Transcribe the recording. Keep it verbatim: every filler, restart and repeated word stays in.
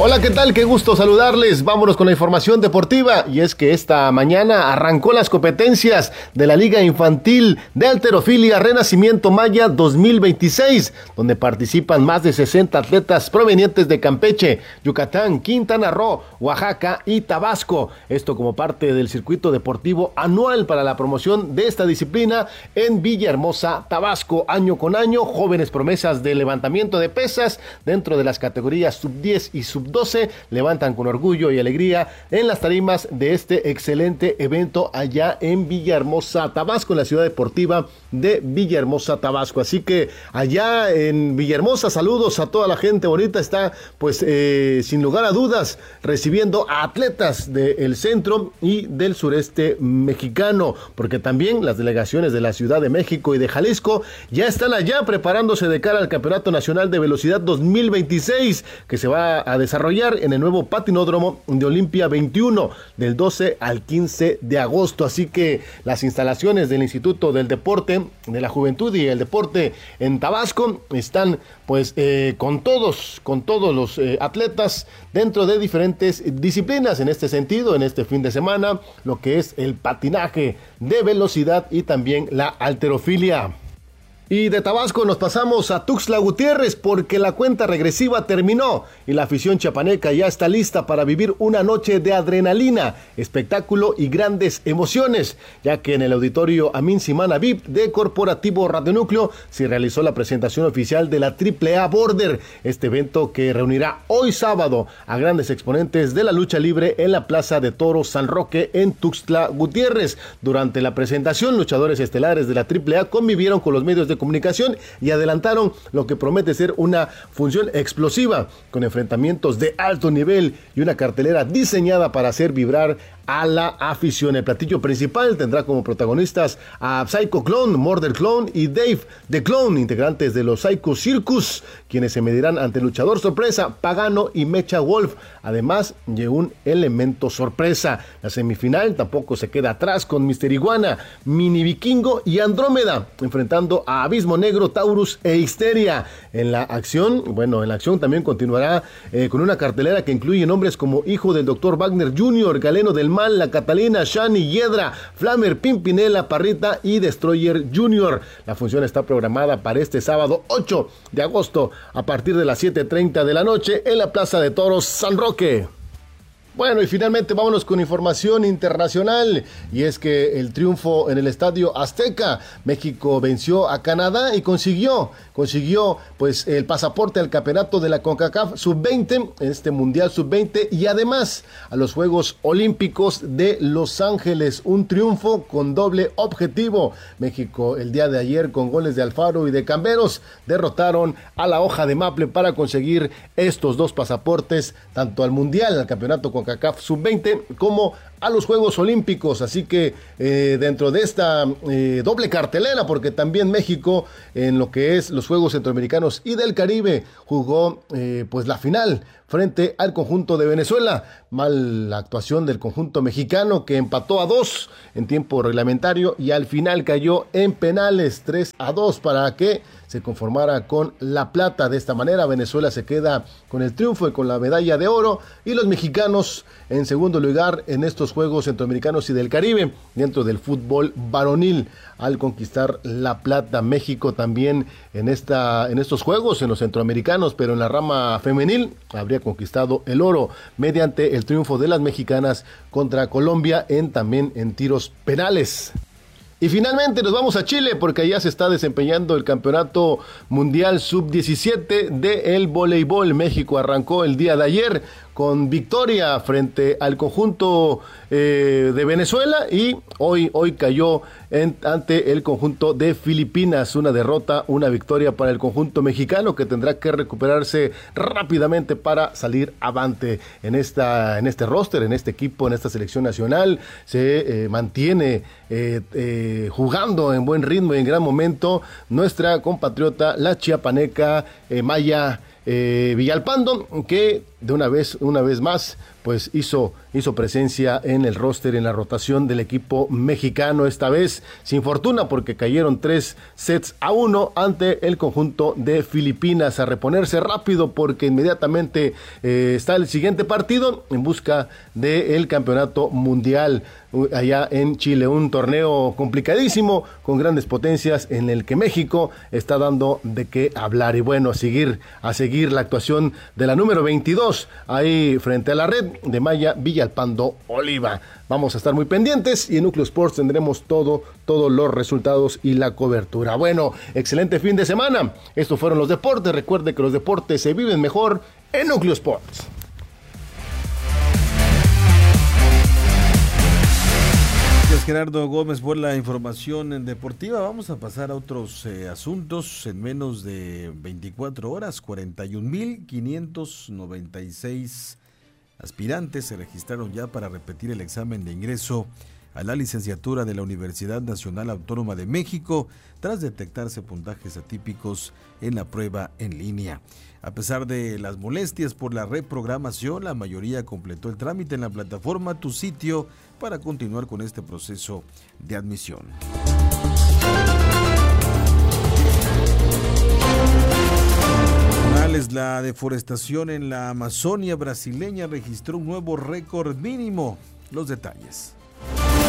Hola, ¿qué tal? Qué gusto saludarles. Vámonos con la información deportiva. Y es que esta mañana arrancó las competencias de la Liga Infantil de Halterofilia Renacimiento Maya dos mil veintiséis, donde participan más de sesenta atletas provenientes de Campeche, Yucatán, Quintana Roo, Oaxaca y Tabasco. Esto como parte del circuito deportivo anual para la promoción de esta disciplina en Villahermosa, Tabasco. Año con año, jóvenes promesas de levantamiento de pesas dentro de las categorías sub diez y sub doce levantan con orgullo y alegría en las tarimas de este excelente evento allá en Villahermosa, Tabasco, en la ciudad deportiva de Villahermosa, Tabasco. Así que allá en Villahermosa, saludos a toda la gente bonita. Está pues eh, sin lugar a dudas recibiendo a atletas del centro y del sureste mexicano, porque también las delegaciones de la Ciudad de México y de Jalisco ya están allá preparándose de cara al Campeonato Nacional de Velocidad dos mil veintiséis, que se va a desarrollar en el nuevo patinódromo de Olimpia veintiuno del doce al quince de agosto. Así que las instalaciones del Instituto del Deporte, de la Juventud y el Deporte en Tabasco están pues eh, con todos, con todos los eh, atletas dentro de diferentes disciplinas en este sentido, en este fin de semana, lo que es el patinaje de velocidad y también la halterofilia. Y de Tabasco nos pasamos a Tuxtla Gutiérrez, porque la cuenta regresiva terminó y la afición chiapaneca ya está lista para vivir una noche de adrenalina, espectáculo y grandes emociones, ya que en el auditorio Amin Simana V I P de Corporativo Radionúcleo se realizó la presentación oficial de la triple A Border, este evento que reunirá hoy sábado a grandes exponentes de la lucha libre en la Plaza de Toros San Roque en Tuxtla Gutiérrez. Durante la presentación, luchadores estelares de la triple A convivieron con los medios de comunicación y adelantaron lo que promete ser una función explosiva, con enfrentamientos de alto nivel y una cartelera diseñada para hacer vibrar a la afición. El platillo principal tendrá como protagonistas a Psycho Clown, Murder Clown y Dave the Clown, integrantes de los Psycho Circus, quienes se medirán ante el luchador sorpresa Pagano y Mecha Wolf, además de un elemento sorpresa. La semifinal tampoco se queda atrás, con Mister Iguana, Mini Vikingo y Andrómeda enfrentando a Abismo Negro, Taurus e Histeria. En la acción, bueno, en la acción también continuará eh, con una cartelera que incluye nombres como Hijo del doctor Wagner junior, Galeno del Mal, La Catalina, Shani, Hiedra, Flamer, Pimpinela, Parrita y Destroyer junior La función está programada para este sábado ocho de agosto a partir de las siete treinta de la noche en la Plaza de Toros San Roque. Bueno, y finalmente vámonos con información internacional, y es que el triunfo en el Estadio Azteca, México venció a Canadá y consiguió, consiguió pues el pasaporte al campeonato de la CONCACAF sub veinte, en este Mundial sub veinte, y además a los Juegos Olímpicos de Los Ángeles, un triunfo con doble objetivo. México el día de ayer, con goles de Alfaro y de Camberos, derrotaron a la hoja de Maple para conseguir estos dos pasaportes, tanto al Mundial, al campeonato con CONCACAF sub veinte, como a los Juegos Olímpicos. Así que eh, dentro de esta eh, doble cartelera, porque también México en lo que es los Juegos Centroamericanos y del Caribe jugó eh, pues la final frente al conjunto de Venezuela. Mal actuación del conjunto mexicano, que empató a dos en tiempo reglamentario y al final cayó en penales tres a dos para que se conformara con la plata. De esta manera Venezuela se queda con el triunfo y con la medalla de oro, y los mexicanos en segundo lugar en estos Juegos Centroamericanos y del Caribe dentro del fútbol varonil, al conquistar la plata. México también en esta en estos Juegos, en los centroamericanos, pero en la rama femenil, habría conquistado el oro mediante el triunfo de las mexicanas contra Colombia en también en tiros penales. Y finalmente nos vamos a Chile, porque allá se está desempeñando el Campeonato Mundial sub diecisiete del voleibol. México arrancó el día de ayer con victoria frente al conjunto eh, de Venezuela, y hoy, hoy cayó en, ante el conjunto de Filipinas. Una derrota, una victoria para el conjunto mexicano, que tendrá que recuperarse rápidamente para salir avante en, esta, en este roster, en este equipo, en esta selección nacional. Se eh, mantiene eh, eh, jugando en buen ritmo y en gran momento nuestra compatriota, la chiapaneca eh, Maya Eh, Villalpando, que de una vez, una vez más, pues hizo, hizo presencia en el roster, en la rotación del equipo mexicano, esta vez sin fortuna porque cayeron tres sets a uno ante el conjunto de Filipinas. A reponerse rápido porque inmediatamente eh, está el siguiente partido en busca del campeonato mundial allá en Chile, un torneo complicadísimo con grandes potencias en el que México está dando de qué hablar. Y bueno, a seguir, a seguir la actuación de la número veintidós ahí frente a la red de Maya Villalpando Oliva. Vamos a estar muy pendientes y en Núcleo Sports tendremos todo, todos los resultados y la cobertura. Bueno, excelente fin de semana. Estos fueron los deportes. Recuerde que los deportes se viven mejor en Núcleo Sports. Gracias, Gerardo Gómez, por la información deportiva. Vamos a pasar a otros eh, asuntos. En menos de veinticuatro horas, cuarenta y un mil quinientos noventa y seis aspirantes se registraron ya para repetir el examen de ingreso a la licenciatura de la Universidad Nacional Autónoma de México tras detectarse puntajes atípicos en la prueba en línea. A pesar de las molestias por la reprogramación, la mayoría completó el trámite en la plataforma Tu Sitio para continuar con este proceso de admisión. La deforestación en la Amazonia brasileña registró un nuevo récord mínimo. Los detalles.